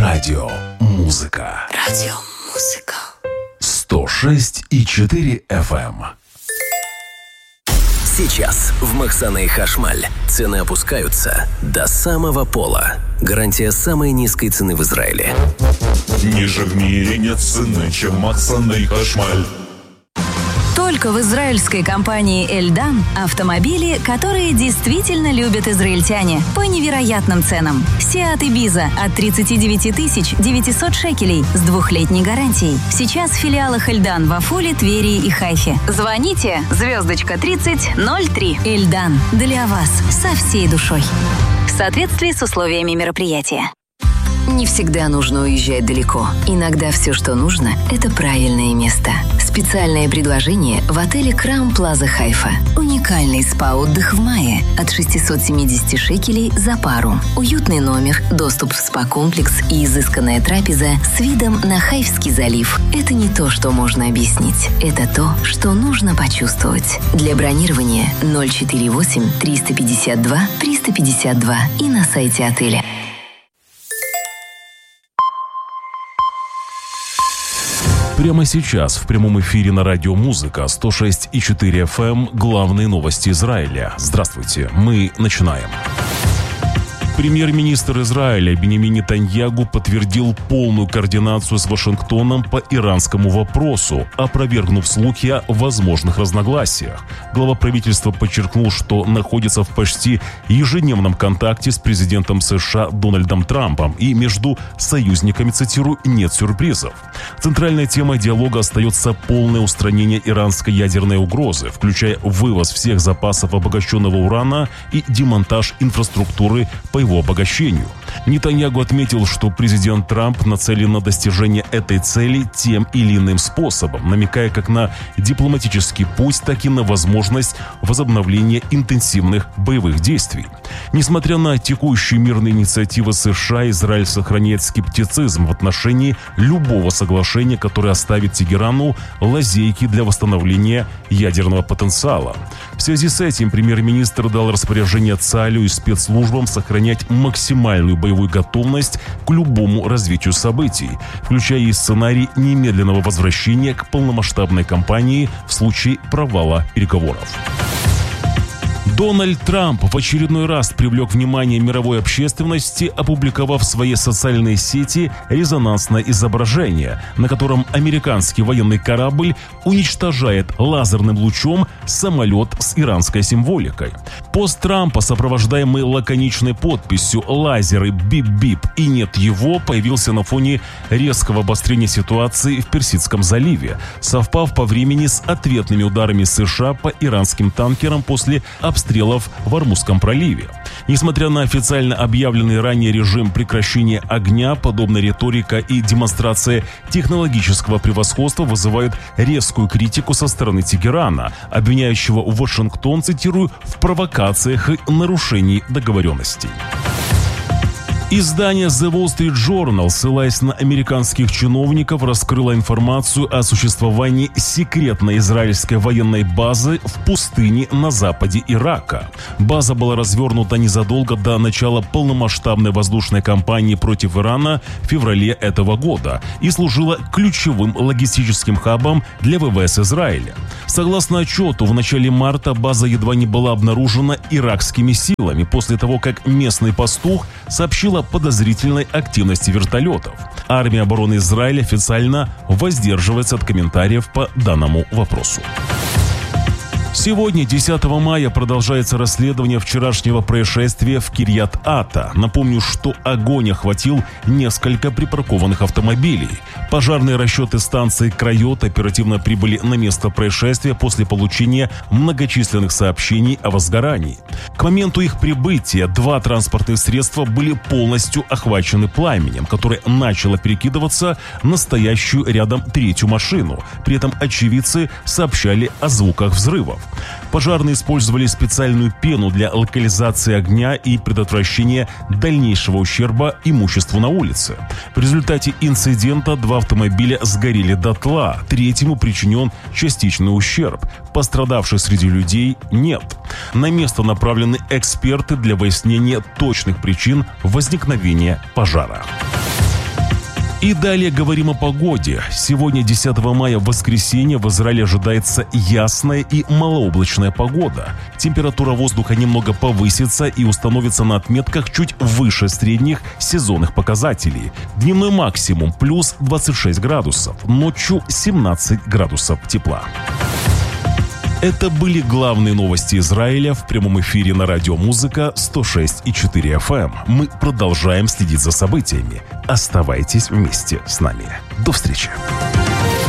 Радио Музыка. Радио Музыка. 106,4 FM. Сейчас в Махсана и Хашмаль цены опускаются до самого пола. Гарантия самой низкой цены в Израиле. Ниже в мире нет цены, чем Махсана и Хашмаль. Только в израильской компании «Эльдан» автомобили, которые действительно любят израильтяне, по невероятным ценам. Seat Ibiza от 39 900 шекелей с 2-летней гарантией. Сейчас в филиалах «Эльдан» в Афуле, Твери и Хайфе. Звоните *3003. «Эльдан» для вас со всей душой. В соответствии с условиями мероприятия. Не всегда нужно уезжать далеко. Иногда все, что нужно, это правильное место. Специальное предложение в отеле Краун Плаза Хайфа. Уникальный спа-отдых в мае от 670 шекелей за пару. Уютный номер, доступ в спа-комплекс и изысканная трапеза с видом на Хайфский залив. Это не то, что можно объяснить. Это то, что нужно почувствовать. Для бронирования 048 352 352 и на сайте отеля. Прямо сейчас в прямом эфире на радио Музыка 106,4 FM главные новости Израиля. Здравствуйте, мы начинаем. Премьер-министр Израиля Биньямин Нетаньяху подтвердил полную координацию с Вашингтоном по иранскому вопросу, опровергнув слухи о возможных разногласиях. Глава правительства подчеркнул, что находится в почти ежедневном контакте с президентом США Дональдом Трампом, и между союзниками, цитирую, нет сюрпризов. Центральная тема диалога остается полное устранение иранской ядерной угрозы, включая вывоз всех запасов обогащенного урана и демонтаж инфраструктуры по его обогащению. Нетаньяху отметил, что президент Трамп нацелен на достижение этой цели тем или иным способом, намекая как на дипломатический путь, так и на возможность возобновления интенсивных боевых действий. Несмотря на текущие мирные инициативы США, Израиль сохраняет скептицизм в отношении любого соглашения, которое оставит Тегерану лазейки для восстановления ядерного потенциала. В связи с этим премьер-министр дал распоряжение ЦАЛЮ и спецслужбам сохранять максимальную боевую готовность к любому развитию событий, включая и сценарий немедленного возвращения к полномасштабной кампании в случае провала переговоров. Дональд Трамп в очередной раз привлек внимание мировой общественности, опубликовав в своей социальной сети резонансное изображение, на котором американский военный корабль уничтожает лазерным лучом самолет с иранской символикой. Пост Трампа, сопровождаемый лаконичной подписью «Лазеры, бип-бип» и «Нет его», появился на фоне резкого обострения ситуации в Персидском заливе, совпав по времени с ответными ударами США по иранским танкерам после обстрелов в Ормузском проливе. Несмотря на официально объявленный ранее режим прекращения огня, подобная риторика и демонстрация технологического превосходства вызывают резкую критику со стороны Тегерана, обвиняющего Вашингтон, цитирую, в провокациях и нарушении договоренностей. Издание The Wall Street Journal, ссылаясь на американских чиновников, раскрыло информацию о существовании секретной израильской военной базы в пустыне на западе Ирака. База была развернута незадолго до начала полномасштабной воздушной кампании против Ирана в феврале этого года и служила ключевым логистическим хабом для ВВС Израиля. Согласно отчету, в начале марта база едва не была обнаружена иракскими силами после того, как местный пастух сообщил о подозрительной активности вертолетов. Армия обороны Израиля официально воздерживается от комментариев по данному вопросу. Сегодня, 10 мая, продолжается расследование вчерашнего происшествия в Кирьят-Ата. Напомню, что огонь охватил несколько припаркованных автомобилей. Пожарные расчеты станции «Крайот» оперативно прибыли на место происшествия после получения многочисленных сообщений о возгорании. К моменту их прибытия 2 транспортных средства были полностью охвачены пламенем, которое начало перекидываться на стоящую рядом 3-ю машину. При этом очевидцы сообщали о звуках взрывов. Пожарные использовали специальную пену для локализации огня и предотвращения дальнейшего ущерба имуществу на улице. В результате инцидента 2 автомобиля сгорели дотла, 3-му причинен частичный ущерб. Пострадавших среди людей нет. На место направлены эксперты для выяснения точных причин возникновения пожара. И далее говорим о погоде. Сегодня, 10 мая, в воскресенье, в Израиле ожидается ясная и малооблачная погода. Температура воздуха немного повысится и установится на отметках чуть выше средних сезонных показателей. Дневной максимум плюс 26 градусов, ночью 17 градусов тепла. Это были главные новости Израиля в прямом эфире на радио «Музыка» 106,4 FM. Мы продолжаем следить за событиями. Оставайтесь вместе с нами. До встречи.